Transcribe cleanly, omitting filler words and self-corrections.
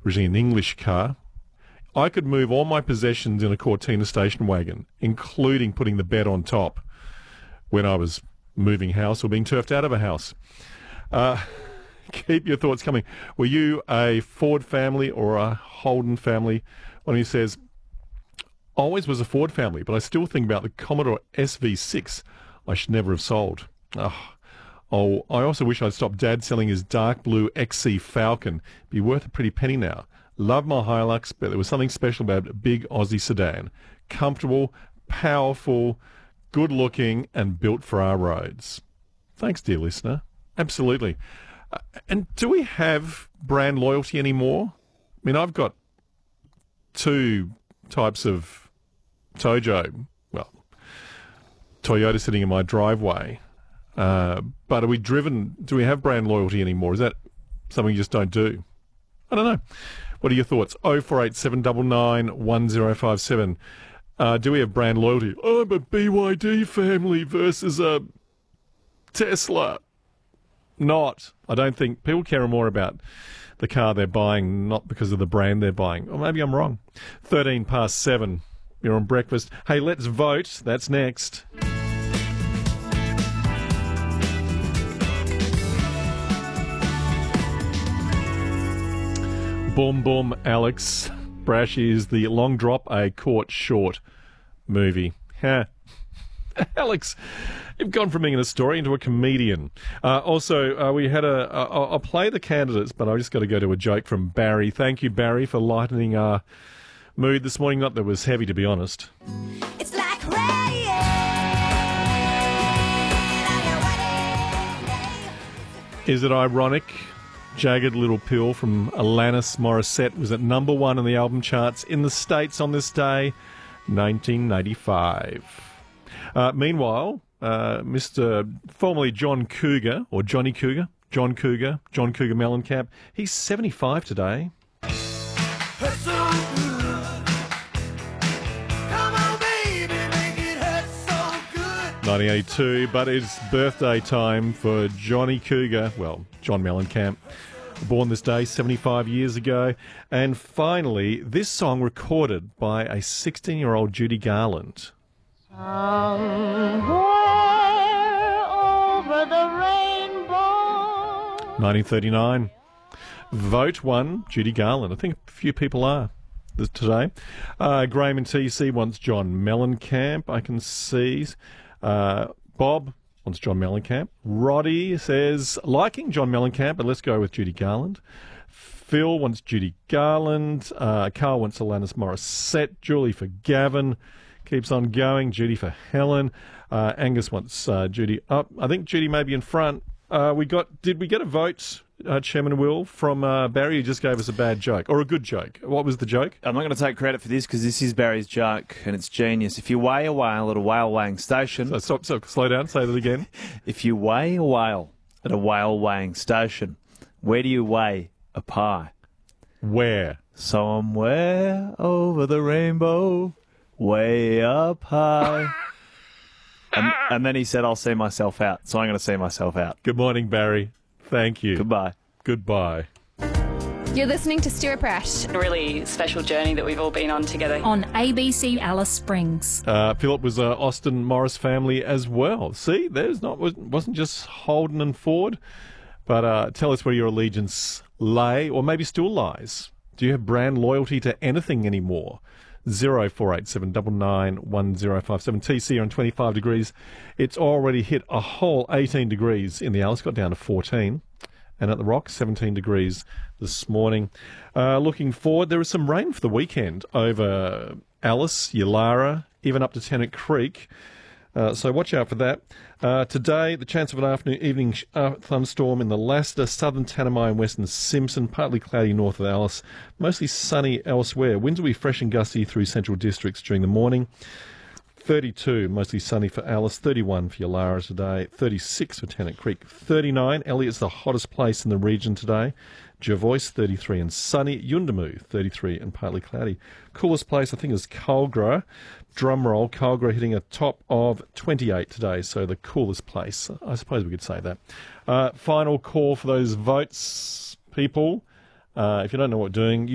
originally an English car. I could move all my possessions in a Cortina station wagon, including putting the bed on top when I was moving house or being turfed out of a house. Keep your thoughts coming. Were you a Ford family or a Holden family? One of you says, always was a Ford family, but I still think about the Commodore SV6 I should never have sold. Oh, I also wish I'd stopped Dad selling his dark blue XC Falcon. Be worth a pretty penny now. Love my Hilux, but there was something special about a big Aussie sedan. Comfortable, powerful, good-looking, and built for our roads. Thanks, dear listener. Absolutely. And do we have brand loyalty anymore? I mean, I've got two types of Toyota sitting in my driveway. But are we driven? Do we have brand loyalty anymore? Is that something you just don't do? I don't know. What are your thoughts? 048799 1057. Do we have brand loyalty? I'm a BYD family versus a Tesla. Not. I don't think people care more about the car they're buying, not because of the brand they're buying. Or maybe I'm wrong. 7:13. You're on breakfast. Hey, let's vote. That's next. Boom, boom, Alex. Brash is the long drop, a caught short movie. Alex, you've gone from being in a story into a comedian. We had I'll play the candidates, but I just got to go to a joke from Barry. Thank you, Barry, for lightening our mood this morning. Not that it was heavy, to be honest. It's like rain. Is it ironic? Jagged Little Pill from Alanis Morissette was at number 1 in the album charts in the States on this day, 1985. Meanwhile, Mr. formerly John Cougar, or Johnny Cougar, John Cougar Mellencamp, he's 75 today. 1982, but it's birthday time for Johnny Cougar, well, John Mellencamp, born this day 75 years ago. And finally, this song recorded by a 16-year-old Judy Garland. Somewhere over the rainbow. 1939. Vote 1, Judy Garland. I think a few people are today. Graham in TC wants John Mellencamp, I can see. Bob wants John Mellencamp. Roddy says, liking John Mellencamp, but let's go with Judy Garland. Phil wants Judy Garland. Carl wants Alanis Morissette. Julie for Gavin. Keeps on going. Judy for Helen. Angus wants Judy up. I think Judy may be in front. Did we get a vote, Chairman Will, from Barry, who just gave us a bad joke, or a good joke? What was the joke? I'm not going to take credit for this because this is Barry's joke and it's genius. If you weigh a whale at a whale weighing station... Slow down, say that again. If you weigh a whale at a whale weighing station, where do you weigh a pie? Where? Somewhere over the rainbow, way up high. And then he said, I'll see myself out. So I'm going to see myself out. Good morning, Barry. Thank you. Goodbye. Goodbye. You're listening to Stuart Brash. A really special journey that we've all been on together. On ABC Alice Springs. Philip was an Austin Morris family as well. See, wasn't just Holden and Ford. But tell us where your allegiance lay, or maybe still lies. Do you have brand loyalty to anything anymore? 0487 99 1057. TC on 25 degrees. It's already hit a whole 18 degrees in the Alice, got down to 14. And at the Rock, 17 degrees this morning. Looking forward, there is some rain for the weekend over Alice, Yulara, even up to Tennant Creek. So watch out for that. Today, the chance of an evening thunderstorm in the Lassiter, southern Tanami and western Simpson, partly cloudy north of Alice, mostly sunny elsewhere. Winds will be fresh and gusty through central districts during the morning. 32, mostly sunny for Alice, 31 for Yulara today, 36 for Tennant Creek, 39. Elliott's the hottest place in the region today. Jervois, 33 and sunny. Yuendamu, 33 and partly cloudy. Coolest place, I think, is Culgra. Drum roll, Culgra hitting a top of 28 today, so the coolest place. I suppose we could say that. Final call for those votes, people. If you don't know what we're doing,